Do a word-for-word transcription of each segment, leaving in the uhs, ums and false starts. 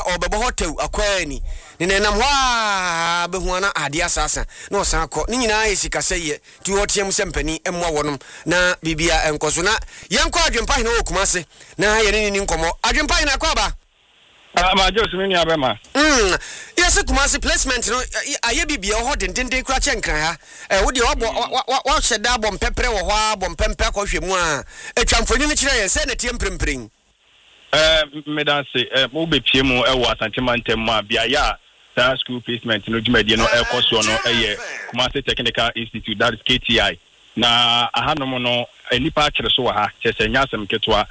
obebo hotel akwani ne nenam hwa be ho na ade asasa na osan akọ ni nyina yesika seye ti hotem sempani emwa wonom na bibia enkoso na yenko adwempa hene okumase na ye ne ni nkomo adwempa hene akọ ba ah ma Joseph ni abema mm yes kumase placement no aye bibia ho dendende kura chenkran ha eh wo de wo wo hyeda bom pepere wo ho abom pempe akọhwe mu a etwamfoni ni kire ye se na tie mprempren eh medanse eh mo be pie mu e wo asantema ntem ma bia ya that school placement no dwumade no e koso no eye Kumasi Technical Institute, that is K T I na ahanom no enipa akere so wa ha chese nyasem ketwa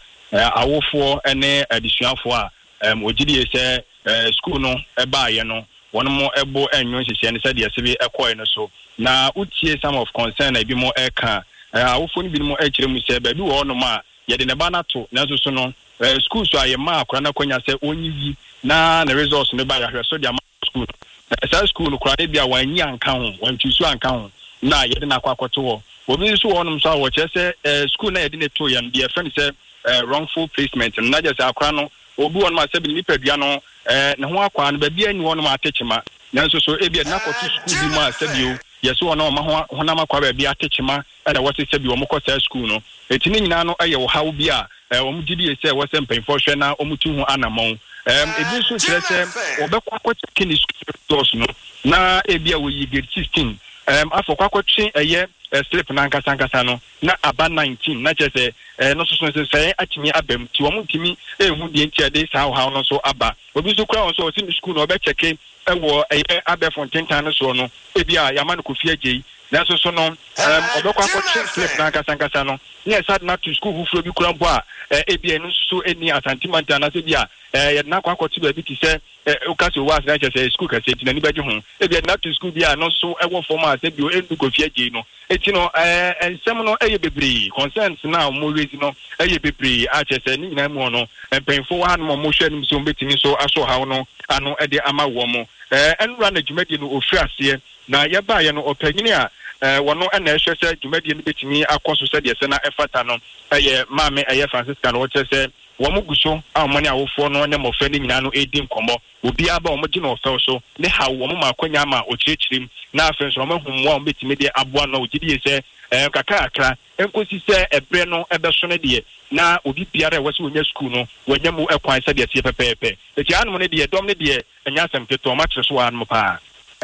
awofo ene adisuafo a um ogidi ese school no e ba ye no wono mo ebo enyo hihye ne sade ese bi ekoi no so na utie some of concern na bi mo e ka awofo ni bi mo e kire mu se ba bi wo no ma ye de ne ba na to na so so no school so aye ma akora na konya se onyi na na results no ba ya hwe so dia school esa school no kora bia wanyi anka ho wantusu anka ho na ye de na akwakoto wo obi so wonum so wo chese school na ye de ne to ye no friend say wrongful placement na just akora no obi won ma se bi ni padua no eh ne ho akwa no ba bia ni won ma atechema na so so e bia na koto school bi ma se bio ye so won ma ho honam akwa ba bia atechema e da wote se bi wo mo sa school no etini nyina no aye wo hawo bia o mu gidi se wo se mpenfo hwe na o mu tu hu anamon um ebi so chese obekwa akwache kini school no na e bia wo yi grade sixteen um afọ kwakwachi eye slip na nkasa nkasa no na aba nineteen na chese eh no so so se atimi abam ti wo mutimi ehu die ntia de sa how no so aba obi so kura so si school no be cheke ewo eye Abefonten tan so no e bia ya man ko fie agei na so so no um obekwa akwachi slip na nkasa nkasa no yes had not to school who bi kura bo a e bia no so eni asantimanta na se bia eh ya na kwa akwati ba bi ti se ukase was na chese school ka se ti na ni baje ho e bia na to school bia no so ewo form a se bia endu ko fie agei no eti no eh ensem no eye bebre concerns na mo raise no eye bebre a chese ni nyina mu no empenfo wa no mo hwe nim so betini so aso hawo no ano e de ama wo mo eh enra na dwumadi no ofri ase na ye ba ye no opanyini a eh wono na ehwe se dwumadi no betini akoso se de se na efata no eye maame eye Francisca no chese wo mo guso a mo ne awofo no ne mo fa ni nyina no edi nkomo obi aba mo gi no ofel so ne ha wo mo makonya ma o chirechirim na afen so mo humwa o betimi de aboa no ogidi se eh kaka akra enkosi se ebre no ebe so ne de na obi biara e wase wonya school no wonya mu ekwan se de se pepepe eti anu ne de dom ne de enya asem keto ma kire so wa anu pa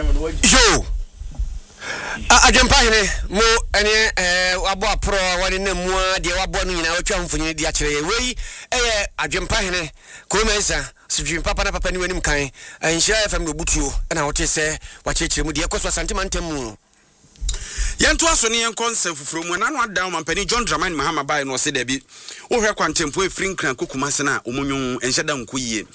yo adwempa hene mo ene eh abo apro wani na mu de wabo no nyina watwa mfonyi de akire ye wei eh adwempa hene ko mensa sujin papa na papa ni wanim kan enhira F M do butuo na wote se wachechire mu de ekoso santimantem mu Yanto aso ne yenkon se fufuro mu na no ada mampani John Dramani Mahama bai no se da bi wo hwe kwantempo e frin kran kokumase na omunyu enhyeda nko yie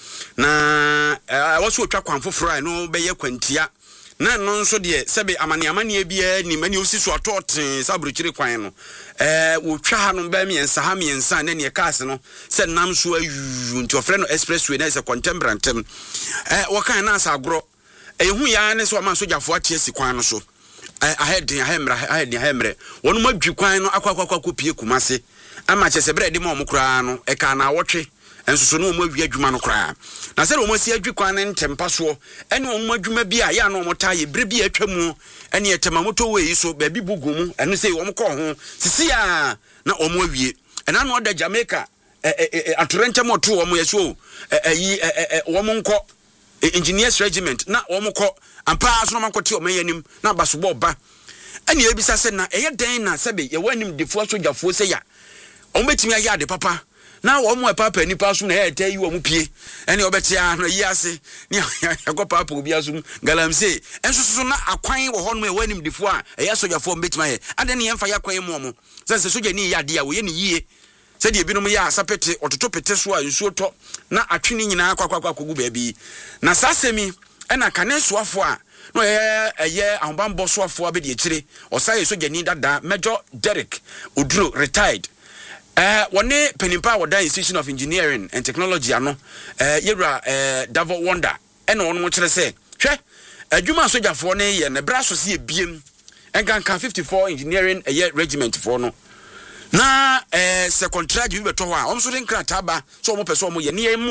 na waso otwa kwan fufuro ai no be ye kwantia na no nso de sebe amane amane bia ni mani osi so atoten sabruchire kwan no eh wo twa ha no ba miensa ha miensa na ne kaase no se nam so ayu nti ofre no expressway na se contemporantem eh wo kan na asa agro ehu ya ne so ma sojafo atie si kwan no so ahead ahemra ahead ahemre wonu madwi kwan no akwakwa kopie kumase ama chese bre de mo mokra no e ka na wotwe ensoso no mo awi adwuma no kra na se mo si adwi kwan ne ntempa so ene mo adwuma bi a ya no mo taye bre bi atwamu ene etema moto we so ba bi bugu mu ene se wo mo ko ho sisi a na o mo awie ena no da Jamaica atorenta mo to wo mo yeso ayi wo mo nko engineers regiment na wo mo ko ampa so no makote o mayanim na basobo ba ene ebisa se na eye den na sebe ye wanim defo sojafo se ya o metimi aya de papa na wo mo papa ni pa so na e tayi wo mu pie ene obetia no yi ase ni yakọ papa obi asum galamse enso so na akwan wo ho no e wanim defo a eye sojafo metimi aye ade ne yemfa yakwan mu mo se soja ni ya de ya wo ye ni yie se de binom ya asapete ototo pete so a nsuo to na atwene nyina akwakwa kogu baabi na sasemi ena kanesoafo a no eh eh ahobambo soafo abedi ekire osaye soja ni dada Major Derek Oduro retired eh woni penimpa woda Institution of Engineering and Technology ano eh yewra eh Davo Wonder ena wono mo kire se hwe adwuma sojafo ne ye ne braso se ebiem enkanka fifty-four engineering eh regiment for no na eh se contract bi beto ho a omso de nkrata ba so mo pese mo ye ne